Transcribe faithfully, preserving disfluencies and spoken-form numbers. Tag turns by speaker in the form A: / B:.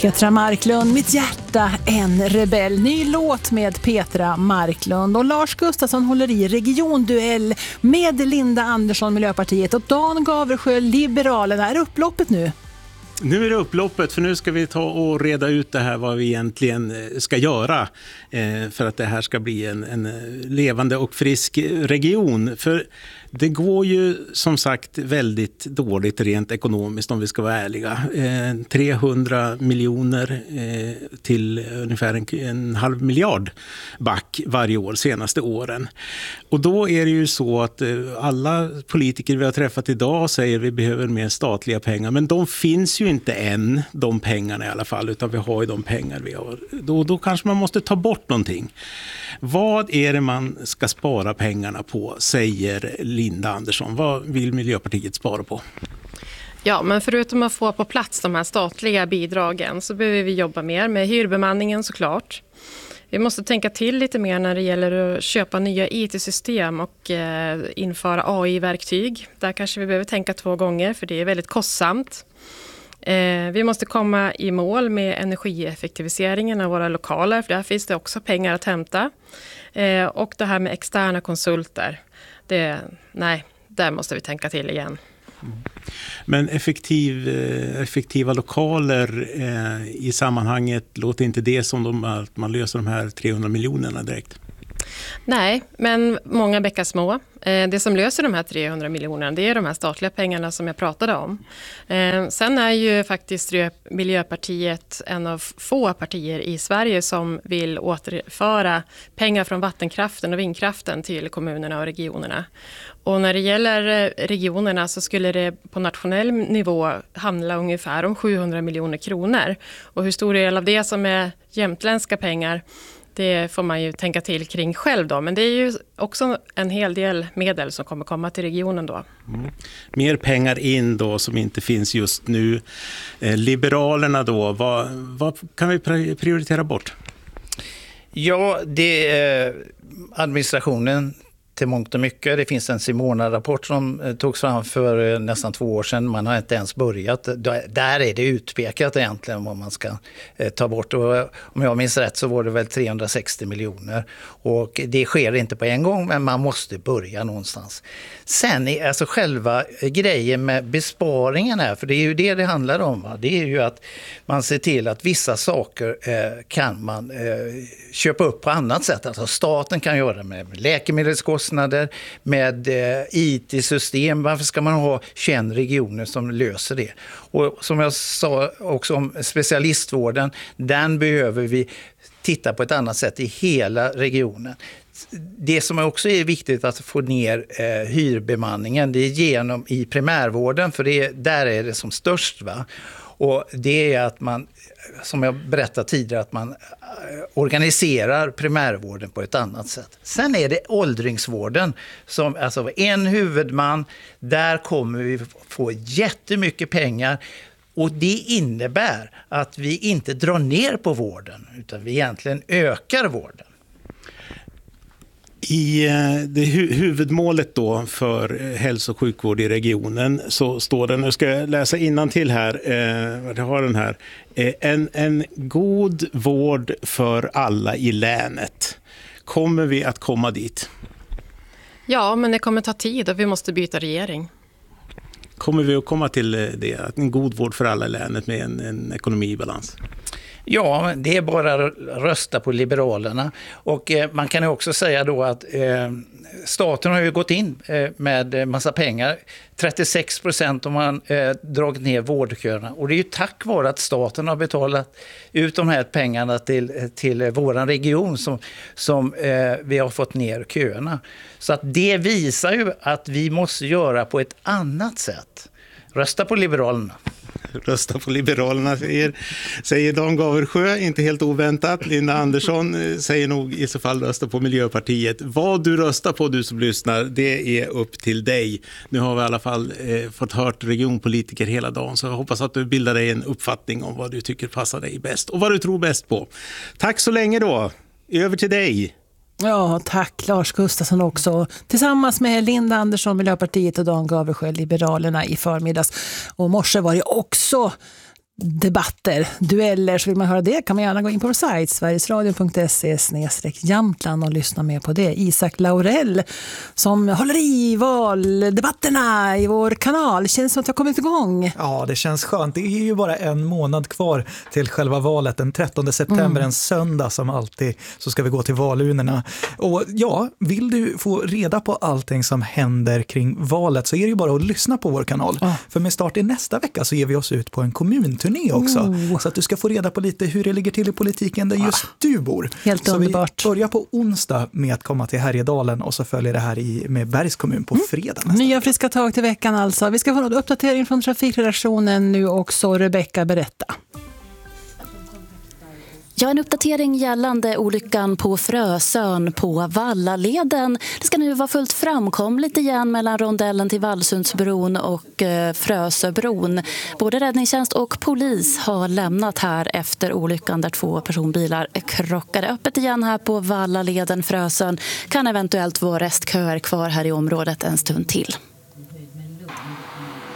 A: Petra Marklund, Mitt hjärta en rebell. Ny låt med Petra Marklund. Och Lars Gustafsson håller i regionduell med Linda Andersson, Miljöpartiet, och Dan Gaversjö, Liberalerna. Är upploppet nu?
B: Nu är det upploppet, för nu ska vi ta och reda ut det här vad vi egentligen ska göra för att det här ska bli en, en levande och frisk region. För det går ju som sagt väldigt dåligt rent ekonomiskt om vi ska vara ärliga. Eh, trehundra miljoner eh, till ungefär en, en halv miljard back varje år senaste åren. Och då är det ju så att eh, alla politiker vi har träffat idag säger att vi behöver mer statliga pengar. Men de finns ju inte än, de pengarna i alla fall, utan vi har ju de pengar vi har. Då, då kanske man måste ta bort någonting. Vad är det man ska spara pengarna på, säger Linda Andersson. Vad vill Miljöpartiet spara på?
C: Ja, men förutom att få på plats de här statliga bidragen så behöver vi jobba mer med hyrbemanningen såklart. Vi måste tänka till lite mer när det gäller att köpa nya I T-system och eh, införa A I-verktyg. Där kanske vi behöver tänka två gånger för det är väldigt kostsamt. Eh, vi måste komma i mål med energieffektiviseringen av våra lokaler, för där finns det också pengar att hämta. Eh, och det här med externa konsulter. Det, nej, där måste vi tänka till igen.
B: Mm. Men effektiv, effektiva lokaler eh, i sammanhanget, låter inte det som de, att man löser de här trehundra miljonerna direkt?
C: Nej, men många bäckar små. Det som löser de här trehundra miljonerna, det är de här statliga pengarna som jag pratade om. Sen är ju faktiskt Miljöpartiet en av få partier i Sverige som vill återföra pengar från vattenkraften och vindkraften till kommunerna och regionerna. Och när det gäller regionerna så skulle det på nationell nivå handla ungefär om sjuhundra miljoner kronor. Och hur stor del av det som är jämtländska pengar, det får man ju tänka till kring själv då. Men det är ju också en hel del medel som kommer komma till regionen då.
B: Mm. Mer pengar in då som inte finns just nu. Eh, Liberalerna då, vad, vad kan vi prioritera bort?
D: Ja, det är administrationen till mångt och mycket. Det finns en Simona-rapport som togs fram för nästan två år sedan. Man har inte ens börjat. Där är det utpekat egentligen vad man ska ta bort. Och om jag minns rätt så var det väl trehundrasextio miljoner. Och det sker inte på en gång, men man måste börja någonstans. Sen är alltså själva grejen med besparingen här, för det är ju det det handlar om. Va? Det är ju att man ser till att vissa saker eh, kan man eh, köpa upp på annat sätt. Alltså staten kan göra det med läkemedelskostnader, med eh, I T-system. Varför ska man ha tjugoett regioner som löser det? Och som jag sa också om specialistvården, den behöver vi titta på ett annat sätt i hela regionen. Det som också är viktigt att få ner eh, hyrbemanningen, det är genom i primärvården, för det, där är det som störst. Va? Och det är att man, som jag berättade tidigare, att man organiserar primärvården på ett annat sätt. Sen är det åldringsvården, som alltså en huvudman, där kommer vi få jättemycket pengar. Och det innebär att vi inte drar ner på vården, utan vi egentligen ökar vården.
B: I det hu- huvudmålet då för hälso- och sjukvård i regionen så står det, nu ska jag läsa innantill här, eh, jag har den här, eh, en, en god vård för alla i länet. Kommer vi att komma dit?
C: Ja, men det kommer ta tid och vi måste byta regering.
B: Kommer vi att komma till det, att en god vård för alla i länet med en, en ekonomi i balans?
D: Ja, det är bara att rösta på Liberalerna. Och eh, man kan ju också säga då att eh, staten har ju gått in eh, med massa pengar. trettiosex procent om man eh, dragit ner vårdköerna. Och det är ju tack vare att staten har betalat ut de här pengarna till, till eh, våran region som, som eh, vi har fått ner köerna. Så att det visar ju att vi måste göra på ett annat sätt. Rösta på Liberalerna.
B: Rösta på Liberalerna, säger, säger Dan Gaversjö, inte helt oväntat. Linda Andersson säger nog i så fall rösta på Miljöpartiet. Vad du röstar på, du som lyssnar, det är upp till dig. Nu har vi i alla fall eh, fått hört regionpolitiker hela dagen, så jag hoppas att du bildar dig en uppfattning om vad du tycker passar dig bäst och vad du tror bäst på. Tack så länge då. Över till dig.
A: Ja, tack Lars Gustafsson också. Tillsammans med Linda Andersson, Miljöpartiet, och Dan Gaversjö, Liberalerna, i förmiddags. Och morse var det också debatter, dueller, så vill man höra det kan man gärna gå in på vår sajt sverigesradio punkt se snedstreck Jämtland och lyssna med på det. Isak Laurell som håller i valdebatterna i vår kanal. Känns som att jag har kommit igång.
E: Ja, det känns skönt. Det är ju bara en månad kvar till själva valet. Den trettonde september, mm. en söndag som alltid, så ska vi gå till valurnorna. Och ja, vill du få reda på allting som händer kring valet så är det ju bara att lyssna på vår kanal. Oh. För med start i nästa vecka så ger vi oss ut på en kommunturné också. Oh. Så att du ska få reda på lite hur det ligger till i politiken där just ah. du bor.
A: Helt
E: så
A: underbart.
E: Vi börjar på onsdag med att komma till Härjedalen och så följer det här i, med Bergs kommun på fredag.
A: Mm. Nya friska tag till veckan alltså. Vi ska få en uppdatering från trafikredaktionen nu också. Rebecka, berätta.
F: Ja, en uppdatering gällande olyckan på Frösön på Vallaleden. Det ska nu vara fullt framkomligt igen mellan rondellen till Vallsundsbron och eh, Frösöbron. Både räddningstjänst och polis har lämnat här efter olyckan där två personbilar krockade. Öppet igen här på Vallaleden Frösön. Kan eventuellt vara restköer kvar här i området en stund till.